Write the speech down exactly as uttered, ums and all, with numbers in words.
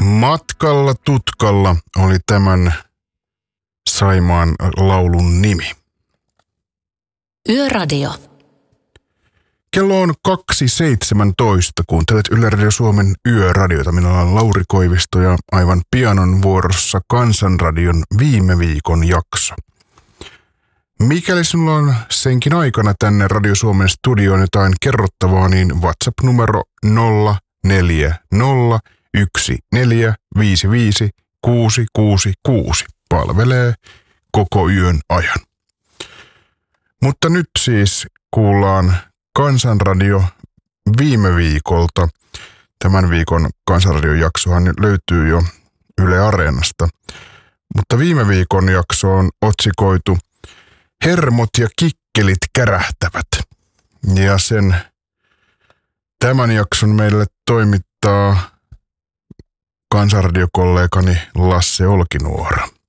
Matkalla tutkalla oli tämän Saimaan laulun nimi. Yöradio. Kello on kaksi seitsemäntoista. Kuuntelet Yle Radio Suomen Yöradiota. Minä olen Lauri Koivisto ja aivan pian on vuorossa Kansanradion viime viikon jakso. Mikäli sinulla on senkin aikana tänne Radio Suomen studioon jotain kerrottavaa, niin WhatsApp-numero nolla neljä nolla yksi neljä viisi viisi kuusi kuusi kuusi palvelee koko yön ajan. Mutta nyt siis kuullaan Kansanradio viime viikolta. Tämän viikon Kansanradio-jaksohan löytyy jo Yle Areenasta. Mutta viime viikon jakso on otsikoitu Hermot ja kikkelit kärähtävät. Ja sen tämän jakson meille toimittaa Kansanradiokollegani Lasse Olkinuora.